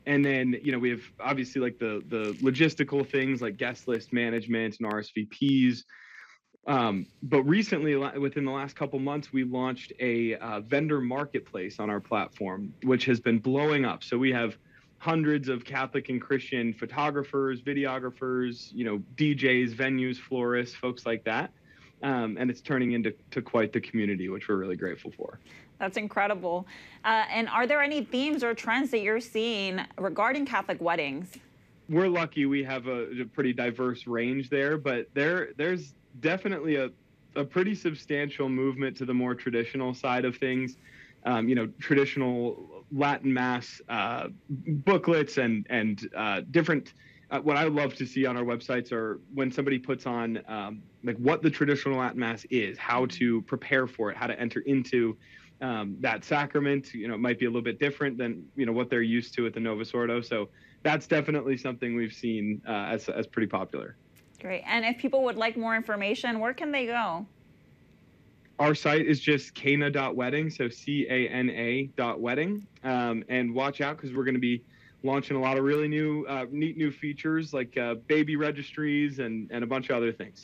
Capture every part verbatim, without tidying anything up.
And then, you know, we have obviously like the the logistical things like guest list management and R S V Ps. Um, but recently, within the last couple months, we launched a uh, vendor marketplace on our platform, which has been blowing up. So we have hundreds of Catholic and Christian photographers, videographers, you know, D Js, venues, florists, folks like that. Um, and it's turning into to quite the community, which we're really grateful for. That's incredible. Uh, and are there any themes or trends that you're seeing regarding Catholic weddings? We're lucky we have a, a pretty diverse range there, but there there's definitely a, a pretty substantial movement to the more traditional side of things. Um, you know, traditional Latin Mass uh, booklets and and uh, different. Uh, what I love to see on our websites are when somebody puts on um, like what the traditional Latin Mass is, how to prepare for it, how to enter into um, that sacrament. You know, it might be a little bit different than you know what they're used to at the Novus Ordo. So that's definitely something we've seen uh, as as pretty popular. Great. And if people would like more information, where can they go? Our site is just cana dot wedding, so C A N A dot wedding. Um, and watch out because we're going to be launching a lot of really new, uh, neat new features like uh, baby registries and, and a bunch of other things.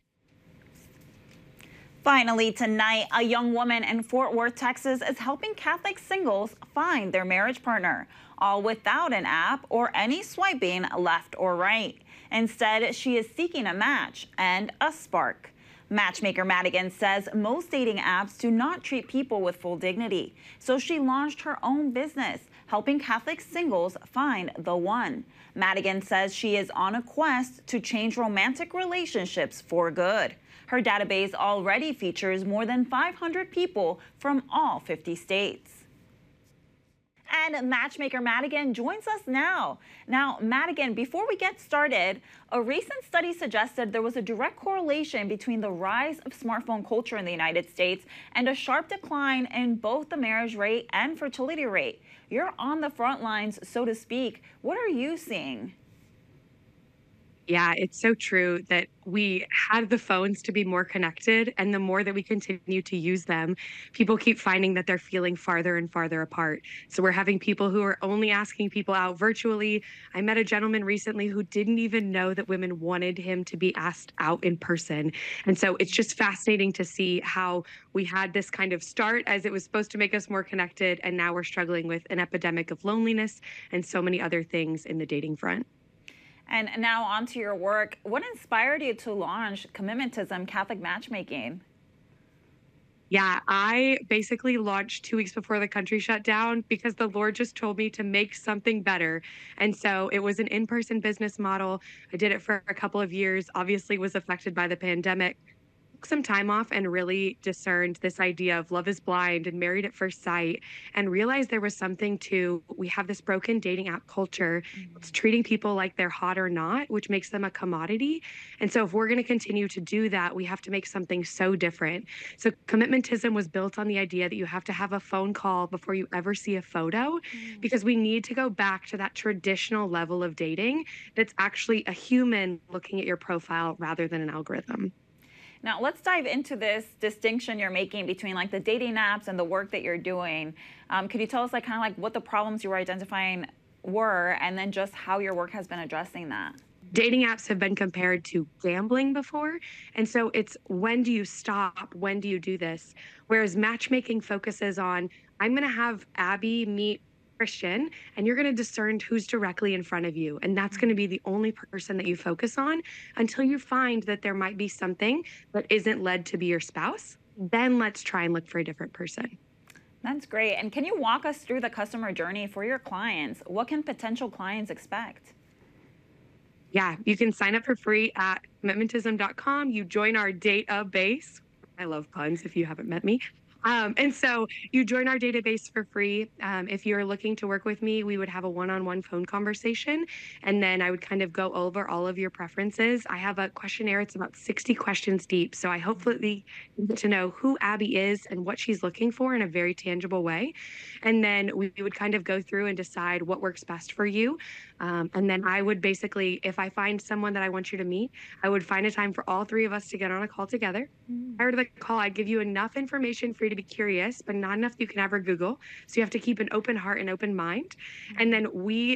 Finally, tonight, a young woman in Fort Worth, Texas is helping Catholic singles find their marriage partner, all without an app or any swiping left or right. Instead, she is seeking a match and a spark. Matchmaker Madigan says most dating apps do not treat people with full dignity, so she launched her own business, helping Catholic singles find the one. Madigan says she is on a quest to change romantic relationships for good. Her database already features more than five hundred people from all fifty states. And Matchmaker Madigan joins us now. Now, Madigan, before we get started, a recent study suggested there was a direct correlation between the rise of smartphone culture in the United States and a sharp decline in both the marriage rate and fertility rate. You're on the front lines, so to speak. What are you seeing? Yeah, it's so true that we had the phones to be more connected, and the more that we continue to use them, people keep finding that they're feeling farther and farther apart. So we're having people who are only asking people out virtually. I met a gentleman recently who didn't even know that women wanted him to be asked out in person. And so it's just fascinating to see how we had this kind of start as it was supposed to make us more connected, and now we're struggling with an epidemic of loneliness and so many other things in the dating front. And now on to your work. What inspired you to launch Commitmentism Catholic Matchmaking? Yeah, I basically launched two weeks before the country shut down because the Lord just told me to make something better. And so it was an in-person business model. I did it for a couple of years, obviously was affected by the pandemic. Took some time off and really discerned this idea of love is blind and married at first sight, and realized there was something to, we have this broken dating app culture. It's treating people like they're hot or not, which makes them a commodity. And so if we're going to continue to do that, we have to make something so different. So Commitmentism was built on the idea that you have to have a phone call before you ever see a photo, mm. because we need to go back to that traditional level of dating that's actually a human looking at your profile rather than an algorithm. Now, let's dive into this distinction you're making between like the dating apps and the work that you're doing. Um, could you tell us like kind of like what the problems you were identifying were, and then just how your work has been addressing that? Dating apps have been compared to gambling before. And so it's when do you stop? When do you do this? Whereas matchmaking focuses on, I'm going to have Abby meet Christian, and you're going to discern who's directly in front of you. And that's going to be the only person that you focus on until you find that there might be something that isn't led to be your spouse. Then let's try and look for a different person. That's great. And can you walk us through the customer journey for your clients? What can potential clients expect? Yeah, you can sign up for free at commitmentism dot com. You join our database. I love puns if you haven't met me. Um, and so you join our database for free. Um, if you're looking to work with me, we would have a one-on-one phone conversation, and then I would kind of go over all of your preferences. I have a questionnaire. It's about sixty questions deep. So I hopefully get to know who Abby is and what she's looking for in a very tangible way. And then we would kind of go through and decide what works best for you. Um, and then I would basically, if I find someone that I want you to meet, I would find a time for all three of us to get on a call together. Mm. Prior to the call, I'd give you enough information for you to be curious, but not enough you can ever Google. So you have to keep an open heart and open mind. Mm. And then we